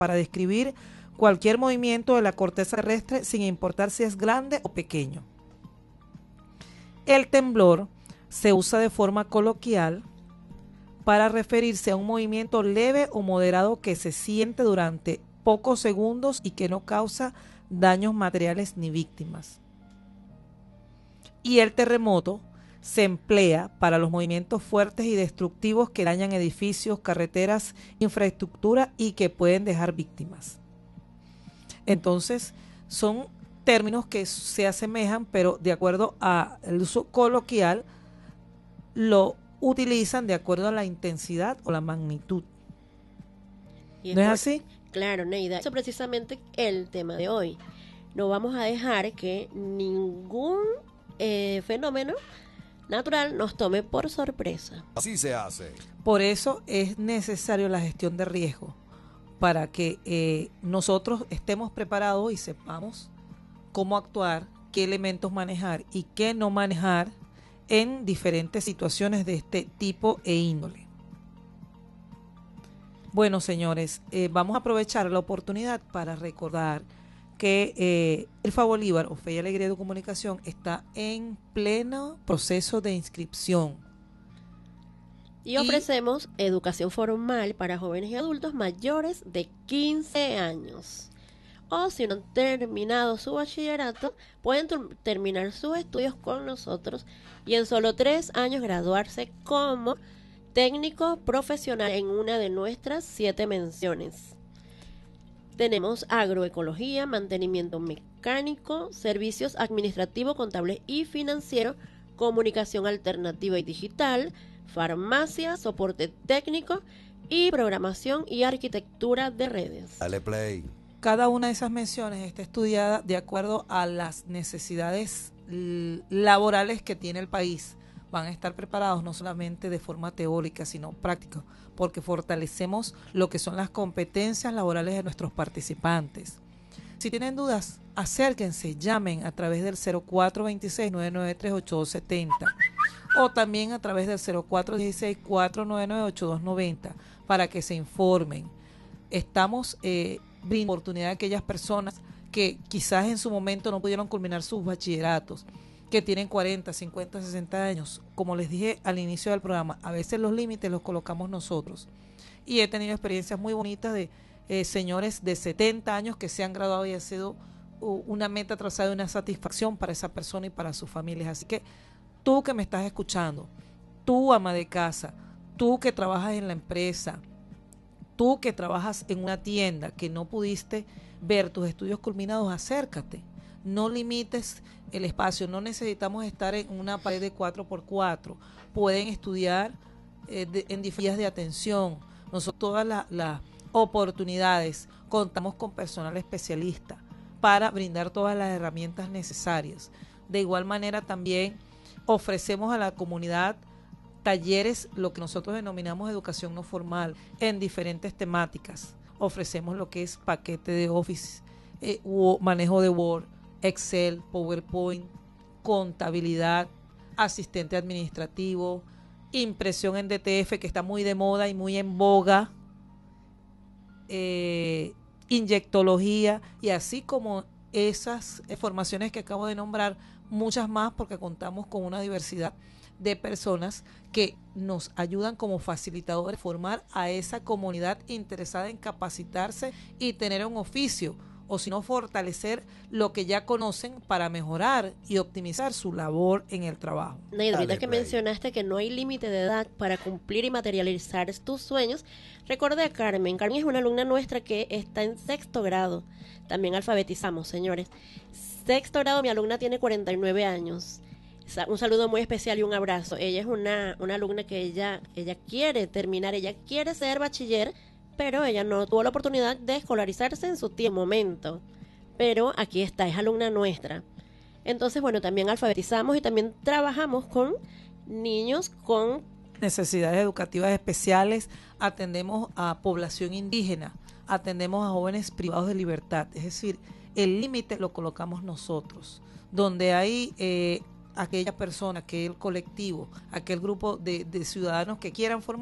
para describir cualquier movimiento de la corteza terrestre sin importar si es grande o pequeño. El temblor se usa de forma coloquial para referirse a un movimiento leve o moderado que se siente durante pocos segundos y que no causa daños materiales ni víctimas. Y el terremoto se emplea para los movimientos fuertes y destructivos que dañan edificios, carreteras, infraestructura y que pueden dejar víctimas. Entonces, son términos que se asemejan, pero de acuerdo al uso coloquial, lo utilizan de acuerdo a la intensidad o la magnitud. ¿No es así? Claro, Neida. Eso es precisamente el tema de hoy. No vamos a dejar que ningún fenómeno natural nos tome por sorpresa. Así se hace. Por eso es necesario la gestión de riesgo, para que nosotros estemos preparados y sepamos cómo actuar, qué elementos manejar y qué no manejar en diferentes situaciones de este tipo e índole. Bueno, señores, vamos a aprovechar la oportunidad para recordar que el FABolívar o Fe y Alegría de Comunicación está en pleno proceso de inscripción. Y ofrecemos educación formal para jóvenes y adultos mayores de 15 años. O si no han terminado su bachillerato, pueden terminar sus estudios con nosotros y en solo 3 años graduarse como técnico profesional en una de nuestras 7 menciones. Tenemos agroecología, mantenimiento mecánico, servicios administrativos, contables y financieros, comunicación alternativa y digital, farmacia, soporte técnico y programación y arquitectura de redes. Dale play. Cada una de esas menciones está estudiada de acuerdo a las necesidades laborales que tiene el país. Van a estar preparados no solamente de forma teórica, sino práctica, porque fortalecemos lo que son las competencias laborales de nuestros participantes. Si tienen dudas, acérquense, llamen a través del 0426-993-8270 o también a través del 0416-499-8290 para que se informen. Estamos brindando oportunidad a aquellas personas que quizás en su momento no pudieron culminar sus bachilleratos, que tienen 40, 50, 60 años. Como les dije al inicio del programa, a veces los límites los colocamos nosotros. Y he tenido experiencias muy bonitas de señores de 70 años que se han graduado y ha sido una meta trazada y una satisfacción para esa persona y para sus familias. Así que tú que me estás escuchando, tú ama de casa, tú que trabajas en la empresa, tú que trabajas en una tienda que no pudiste ver tus estudios culminados, acércate. No limites el espacio, no necesitamos estar en una pared de 4x4. Pueden estudiar en diferentes de atención. Nosotros todas las oportunidades contamos con personal especialista para brindar todas las herramientas necesarias. De igual manera también ofrecemos a la comunidad talleres, lo que nosotros denominamos educación no formal, en diferentes temáticas. Ofrecemos lo que es paquete de Office, manejo de Word, Excel, PowerPoint, contabilidad, asistente administrativo, impresión en DTF, que está muy de moda y muy en boga, inyectología, y así como esas formaciones que acabo de nombrar, muchas más, porque contamos con una diversidad de personas que nos ayudan como facilitadores a formar a esa comunidad interesada en capacitarse y tener un oficio, o si no, fortalecer lo que ya conocen para mejorar y optimizar su labor en el trabajo. Neida, ahorita que mencionaste que no hay límite de edad para cumplir y materializar tus sueños, recordé a Carmen. Carmen es una alumna nuestra que está en 6º grado. También alfabetizamos, señores. 6º grado, mi alumna tiene 49 años. Un saludo muy especial y un abrazo. Ella es una alumna que ella quiere terminar, ella quiere ser bachiller, pero ella no tuvo la oportunidad de escolarizarse en su momento. Pero aquí está, es alumna nuestra. Entonces, bueno, también alfabetizamos y también trabajamos con niños con necesidades educativas especiales, atendemos a población indígena, atendemos a jóvenes privados de libertad. Es decir, el límite lo colocamos nosotros. Donde hay aquella persona, aquel colectivo, aquel grupo de ciudadanos que quieran formar